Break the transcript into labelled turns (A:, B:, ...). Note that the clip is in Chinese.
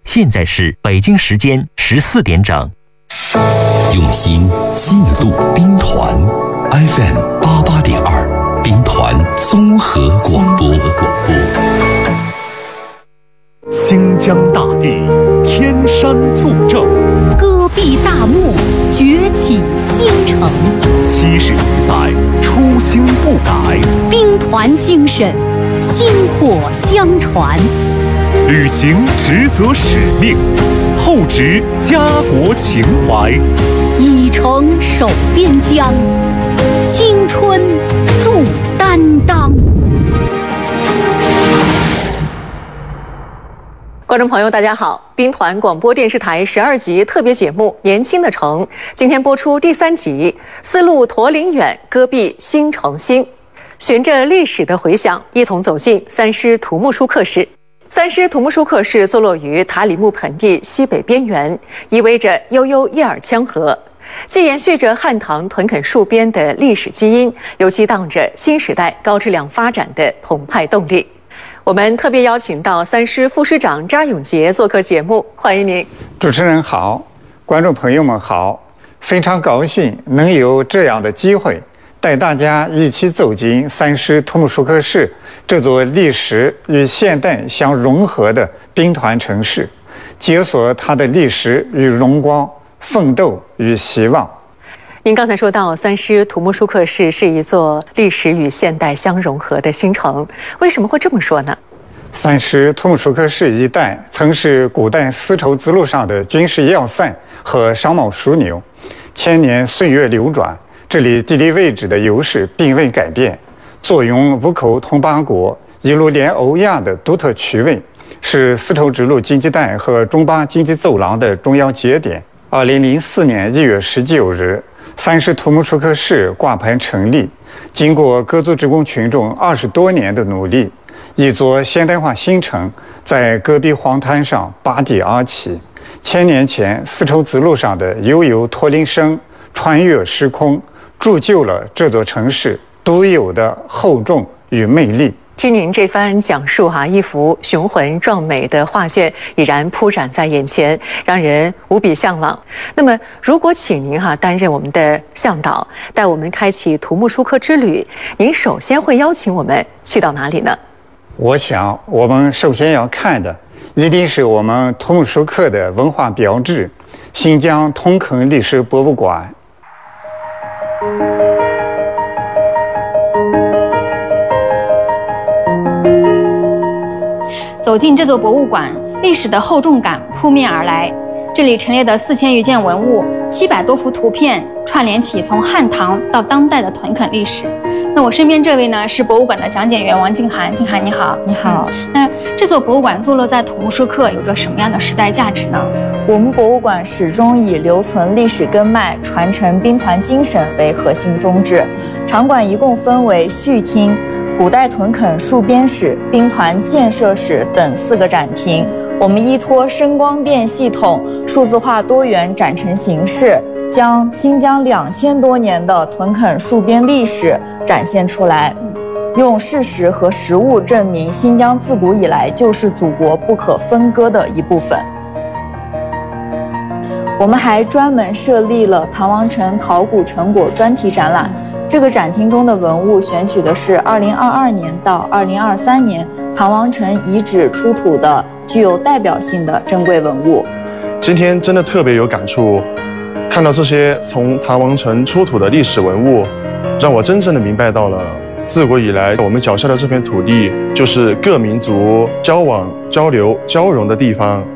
A: 现在是北京时间14点整。
B: 用心记录兵团 FM 88.2，兵团综合广播。
C: 新疆大地，天山作证，
D: 戈壁大漠，崛起新城。
C: 70余载，初心不改，
D: 兵团精神，薪火相传。
C: 履行职责使命，厚植家国情怀，
D: 以诚守边疆，青春铸担当。
E: 观众朋友，大家好！兵团广播电视台12集特别节目《年轻的城》，今天播出第3集，丝路驼铃远，戈壁新城新。循着历史的回响，一同走进三师土木舒克市。三师土木舒克市坐落于塔里木盆地西北边缘，依偎着悠悠叶尔羌河，既延续着汉唐屯垦戍边的历史基因，又激荡着新时代高质量发展的澎湃动力。我们特别邀请到三师副师长查永杰做客节目，欢迎您。
F: 主持人好，观众朋友们好，非常高兴能有这样的机会，带大家一起走进三师土木舒克市这座历史与现代相融合的兵团城市，解锁它的历史与荣光、奋斗与希望。
E: 您刚才说到三师土木舒克市是一座历史与现代相融合的新城，为什么会这么说呢？
F: 三师土木舒克市一带曾是古代丝绸之路上的军事要塞和商贸枢纽，千年岁月流转，这里地理位置的优势并未改变，坐拥五口通八国、一路连欧亚的独特区位，是丝绸之路经济带和中巴经济走廊的重要节点。2004年1月19日，三师土木舒克市挂牌成立，经过各族职工群众20多年的努力，一座现代化新城在戈壁黄滩上拔地而起。1000年前，丝绸之路上的悠悠驼铃声穿越时空，铸就了这座城市独有的厚重与魅力。
E: 听您这番讲述一幅雄浑壮美的画卷已然铺展在眼前，让人无比向往。那么，如果请您担任我们的向导，带我们开启土木舒克之旅，您首先会邀请我们去到哪里呢？
F: 我想，我们首先要看的一定是我们土木舒克的文化标志——新疆屯垦历史博物馆。
G: 走进这座博物馆，历史的厚重感扑面而来。这里陈列的4000余件文物，700多幅图片，串联起从汉唐到当代的屯垦历史。那我身边这位呢，是博物馆的讲解员王静涵。静涵你好。
H: 你好。
G: 那这座博物馆坐落在土木舒克，有着什么样的时代价值呢？
H: 我们博物馆始终以留存历史根脉、传承兵团精神为核心宗旨。场馆一共分为序厅、古代屯垦戍边史、兵团建设史等4个展厅。我们依托声光电系统、数字化多元展陈形式，将新疆2000多年的屯垦戍边历史展现出来，用事实和实物证明新疆自古以来就是祖国不可分割的一部分。我们还专门设立了唐王城考古成果专题展览，这个展厅中的文物选取的是2022年到2023年唐王城遗址出土的具有代表性的珍贵文物。
I: 今天真的特别有感触，看到这些从唐王城出土的历史文物，让我真正的明白到了自古以来我们脚下的这片土地就是各民族交往、交流、交融的地方。